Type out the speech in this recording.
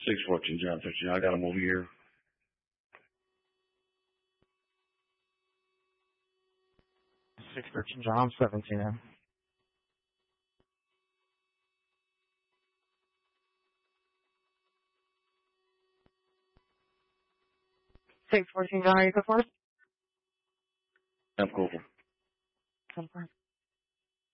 614 John 13. I got him over here. John 17. 614 John, are you good for us? I'm cool. 10-4.